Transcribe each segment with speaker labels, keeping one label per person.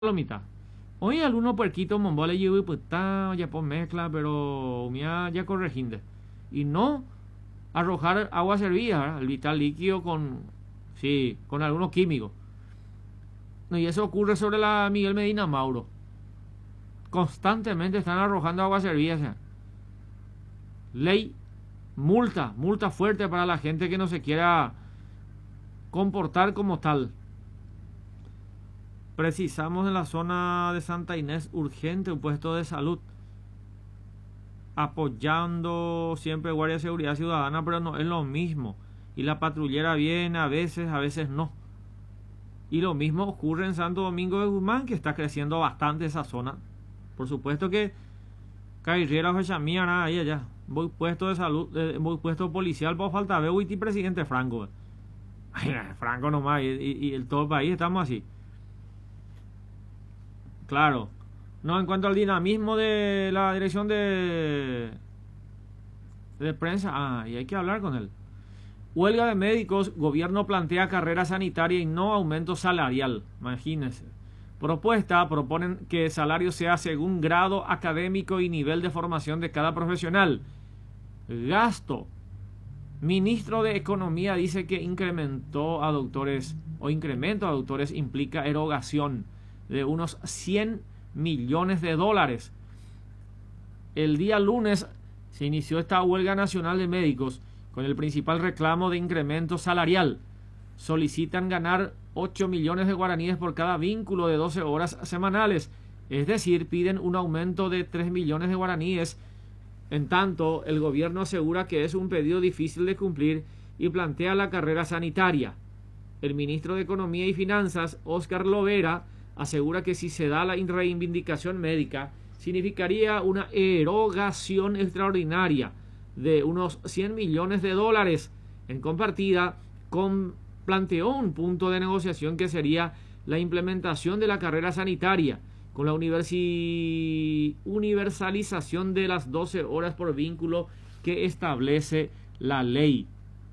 Speaker 1: la mitad. Hoy algunos puerquitos momboles y pues ya por mezcla, pero mía ya correginde. Y no arrojar agua servida, ¿verdad? El vital líquido con algunos químicos. No, y eso ocurre sobre la Miguel Medina Mauro. Constantemente están arrojando agua servida. O sea, ley, multa fuerte para la gente que no se quiera comportar como tal. Precisamos en la zona de Santa Inés urgente un puesto de salud, apoyando siempre Guardia de Seguridad Ciudadana, pero no es lo mismo. Y la patrullera viene a veces no. Y lo mismo ocurre en Santo Domingo de Guzmán, que está creciendo bastante esa zona. Por supuesto que Cairriera o Chamía, nada, ahí allá. Voy puesto de salud, voy puesto policial, por falta de y presidente Franco. Ay, Franco nomás, y el todo el país estamos así. Claro. No, en cuanto al dinamismo de la dirección de prensa, y hay que hablar con él. Huelga de médicos, gobierno plantea carrera sanitaria y no aumento salarial. Imagínense. Proponen que el salario sea según grado académico y nivel de formación de cada profesional. Gasto. Ministro de Economía dice que incremento a doctores implica erogación de unos 100 millones de dólares. El día lunes se inició esta huelga nacional de médicos con el principal reclamo de incremento salarial. Solicitan ganar 8 millones de guaraníes por cada vínculo de 12 horas semanales, es decir, piden un aumento de 3 millones de guaraníes. En tanto, el gobierno asegura que es un pedido difícil de cumplir y plantea la carrera sanitaria. El ministro de Economía y Finanzas, Óscar Lovera, asegura que si se da la reivindicación médica, significaría una erogación extraordinaria de unos 100 millones de dólares. En compartida, planteó un punto de negociación que sería la implementación de la carrera sanitaria, con la universalización de las 12 horas por vínculo que establece la ley.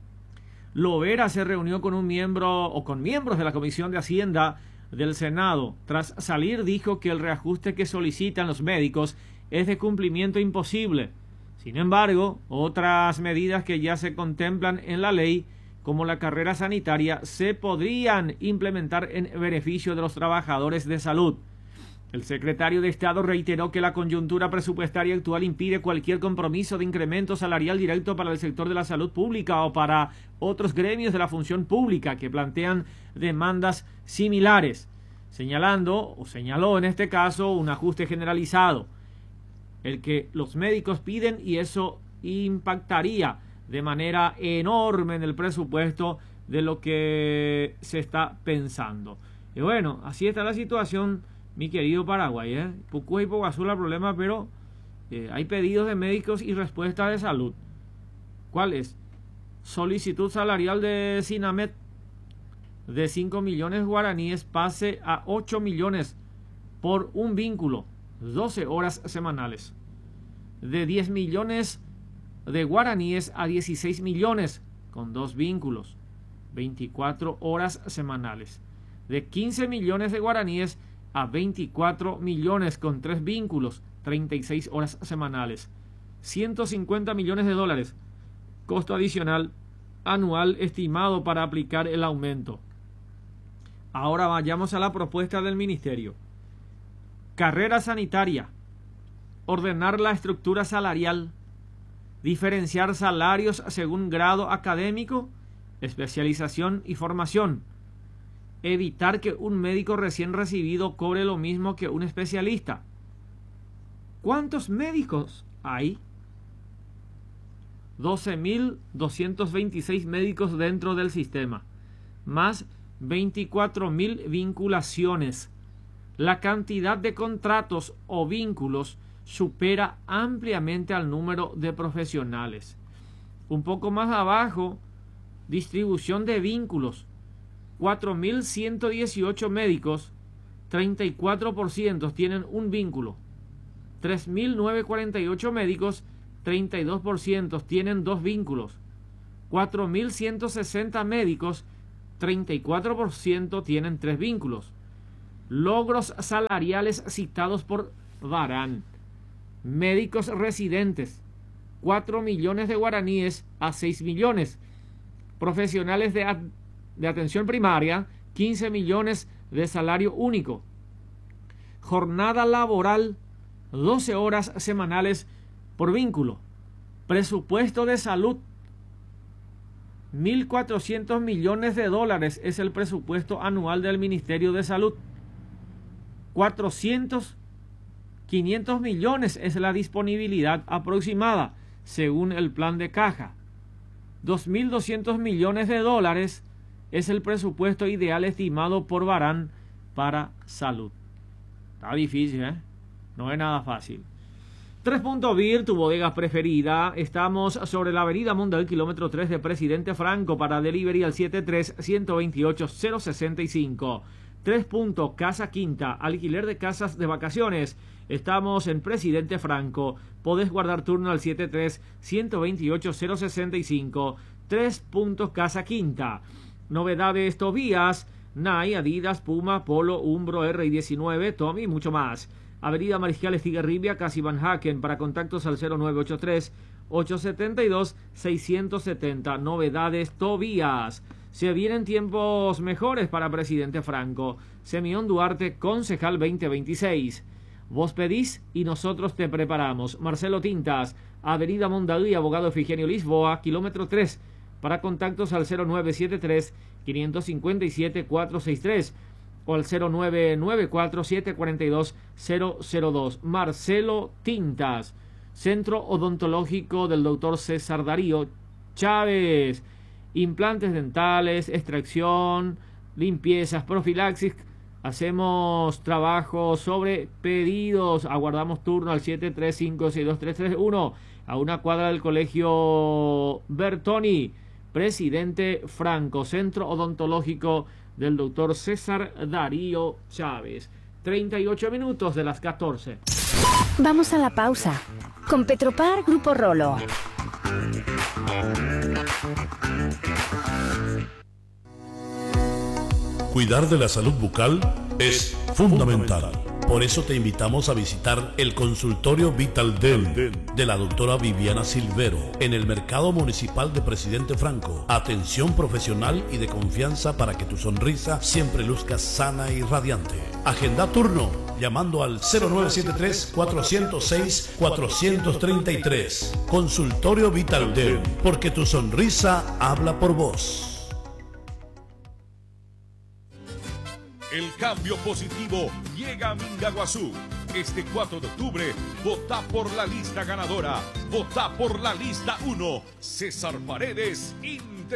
Speaker 1: Lovera se reunió con miembros de la Comisión de Hacienda del Senado. Tras salir, dijo que el reajuste que solicitan los médicos es de cumplimiento imposible. Sin embargo, otras medidas que ya se contemplan en la ley, como la carrera sanitaria, se podrían implementar en beneficio de los trabajadores de salud. El secretario de Estado reiteró que la coyuntura presupuestaria actual impide cualquier compromiso de incremento salarial directo para el sector de la salud pública o para otros gremios de la función pública que plantean demandas similares, señaló en este caso un ajuste generalizado, el que los médicos piden, y eso impactaría de manera enorme en el presupuesto de lo que se está pensando. Y bueno, así está la situación, mi querido Paraguay, Pucú y Pogazul el problema, pero hay pedidos de médicos y respuesta de salud. ¿Cuál es? Solicitud salarial de Sinamet de 5 millones guaraníes pase a 8 millones por un vínculo, 12 horas semanales. De 10 millones de guaraníes a 16 millones con 2 vínculos, 24 horas semanales. De 15 millones de guaraníes a 24 millones con 3 vínculos, 36 horas semanales. 150 millones de dólares, costo adicional anual estimado para aplicar el aumento. Ahora vayamos a la propuesta del ministerio. Carrera sanitaria, ordenar la estructura salarial, diferenciar salarios según grado académico, especialización y formación, evitar que un médico recién recibido cobre lo mismo que un especialista. ¿Cuántos médicos hay? 12.226 médicos dentro del sistema, más 24.000 vinculaciones. La cantidad de contratos o vínculos supera ampliamente al número de profesionales. Un poco más abajo, distribución de vínculos. 4.118 médicos, 34% tienen un vínculo. 3.948 médicos, 32% tienen 2 vínculos. 4.160 médicos, 34% tienen 3 vínculos. Logros salariales citados por Varane. Médicos residentes, 4 millones de guaraníes a 6 millones. Profesionales de atención primaria, 15 millones de salario único. Jornada laboral, 12 horas semanales por vínculo. Presupuesto de salud, 1.400 millones de dólares es el presupuesto anual del Ministerio de Salud. 500 millones es la disponibilidad aproximada, según el plan de caja. 2.200 millones de dólares es el presupuesto ideal estimado por Varane para salud. Está difícil, ¿eh? No es nada fácil. 3.vir, tu bodega preferida. Estamos sobre la avenida Mundial, kilómetro 3 de Presidente Franco. Para delivery al 73-128-065. 3. Casa Quinta, alquiler de casas de vacaciones. Estamos en Presidente Franco. Podés guardar turno al 73-128-065. 3. Casa Quinta. Novedades Tobías, Nike, Adidas, Puma, Polo, Umbro, R19, Tommy y mucho más. Avenida Mariscal Estigarribia, casi Van Haken. Para contactos al 0983-872-670. Novedades Tobías. Se vienen tiempos mejores para Presidente Franco. Semión Duarte, concejal 2026. Vos pedís y nosotros te preparamos. Marcelo Tintas, Avenida Mondaví, abogado Efigenio Lisboa, kilómetro 3. Para contactos al 0973-557-463 o al 0994-742-002. Marcelo Tintas, Centro Odontológico del Dr. César Darío Chávez. Implantes dentales, extracción, limpiezas, profilaxis. Hacemos trabajo sobre pedidos. Aguardamos turno al 735-62331 a una cuadra del Colegio Bertoni. Presidente Franco, Centro Odontológico del Dr. César Darío Chávez. 38 minutos de las 14.
Speaker 2: Vamos a la pausa. Con Petropar Grupo Rolo.
Speaker 3: Cuidar de la salud bucal es fundamental. Por eso te invitamos a visitar el consultorio Vital Del de la doctora Viviana Silvero en el Mercado Municipal de Presidente Franco. Atención profesional y de confianza para que tu sonrisa siempre luzca sana y radiante. Agenda turno llamando al 0973-406-433. Consultorio Vital Del, porque tu sonrisa habla por vos.
Speaker 4: El cambio positivo llega a Mingaguazú. Este 4 de octubre, vota por la lista ganadora. Vota por la lista 1. César Paredes,